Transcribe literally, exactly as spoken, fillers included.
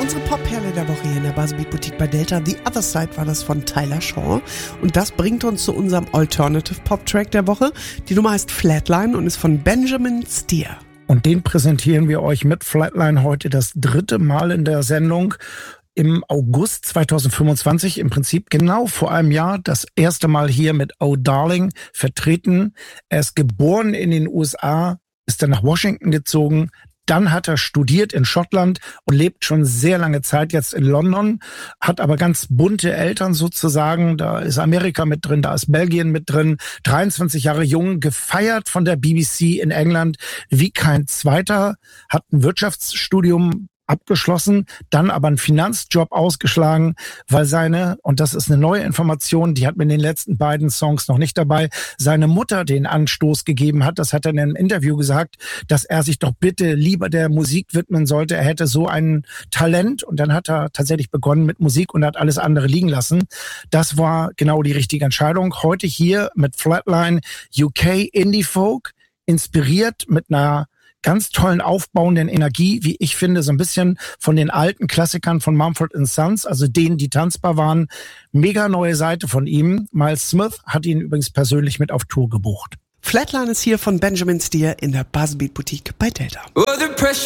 Unsere Popperle der Woche hier in der Buzzbeat Boutique bei Delta. The Other Side war das von Tyler Shaw. Und das bringt uns zu unserem Alternative Pop Track der Woche. Die Nummer heißt Flatline und ist von Benjamin Steer. Und den präsentieren wir euch mit Flatline heute das dritte Mal in der Sendung. Im August zweitausendfünfundzwanzig, im Prinzip genau vor einem Jahr, das erste Mal hier mit Oh Darling vertreten. Er ist geboren in den U S A, ist dann nach Washington gezogen. Dann hat er studiert in Schottland und lebt schon sehr lange Zeit jetzt in London, hat aber ganz bunte Eltern sozusagen. Da ist Amerika mit drin, da ist Belgien mit drin. dreiundzwanzig Jahre jung, gefeiert von der B B C in England wie kein zweiter, hat ein Wirtschaftsstudium abgeschlossen, dann aber einen Finanzjob ausgeschlagen, weil seine, und das ist eine neue Information, die hat mir in den letzten beiden Songs noch nicht dabei, seine Mutter den Anstoß gegeben hat, das hat er in einem Interview gesagt, dass er sich doch bitte lieber der Musik widmen sollte, er hätte so ein Talent, und dann hat er tatsächlich begonnen mit Musik und hat alles andere liegen lassen. Das war genau die richtige Entscheidung. Heute hier mit Flatline, U K Indie Folk, inspiriert mit einer ganz tollen aufbauenden Energie, wie ich finde, so ein bisschen von den alten Klassikern von Mumford and Sons, also denen, die tanzbar waren. Mega neue Seite von ihm. Miles Smith hat ihn übrigens persönlich mit auf Tour gebucht. Flatline ist hier von Benjamin Steer in der Buzzbeat Boutique bei Delta. Oh, the pressure